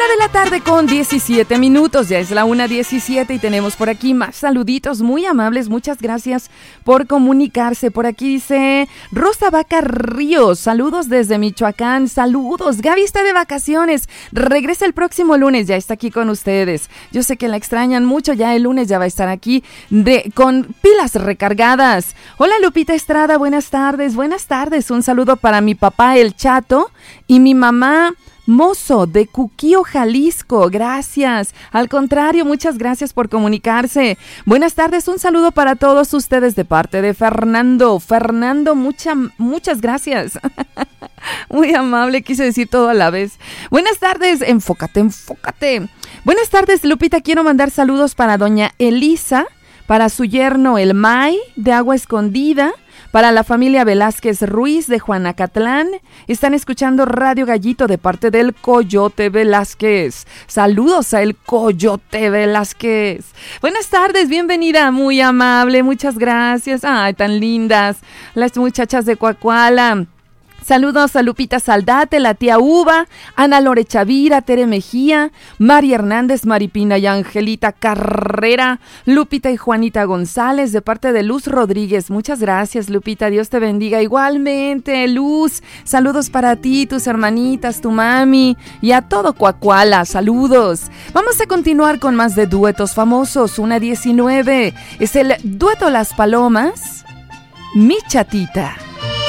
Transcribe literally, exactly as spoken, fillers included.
Una de la tarde con diecisiete minutos, ya es la una diecisiete y tenemos por aquí más saluditos muy amables. Muchas gracias por comunicarse. Por aquí dice Rosa Vaca Ríos, saludos desde Michoacán, saludos. Gaby está de vacaciones, regresa el próximo lunes, ya está aquí con ustedes. Yo sé que la extrañan mucho, ya el lunes ya va a estar aquí de, con pilas recargadas. Hola Lupita Estrada, buenas tardes, buenas tardes. Un saludo para mi papá El Chato y mi mamá Mozo de Cuquío, Jalisco, gracias. Al contrario, muchas gracias por comunicarse. Buenas tardes, un saludo para todos ustedes de parte de Fernando. Fernando, mucha, muchas gracias. Muy amable, quise decir todo a la vez. Buenas tardes, enfócate, enfócate. Buenas tardes, Lupita, quiero mandar saludos para doña Elisa, para su yerno El May de Agua Escondida, para la familia Velázquez Ruiz de Juanacatlán. Están escuchando Radio Gallito de parte del Coyote Velázquez. Saludos a el Coyote Velázquez. Buenas tardes, bienvenida, muy amable, muchas gracias. Ay, tan lindas las muchachas de Coacuala. Saludos a Lupita Saldate, la tía Uva, Ana Lore Chavira, Tere Mejía, María Hernández, Maripina y Angelita Carrera, Lupita y Juanita González de parte de Luz Rodríguez. Muchas gracias, Lupita, Dios te bendiga. Igualmente, Luz, saludos para ti, tus hermanitas, tu mami y a todo Coacuala, saludos. Vamos a continuar con más de duetos famosos, una diecinueve. Es el dueto Las Palomas, Mi Chatita.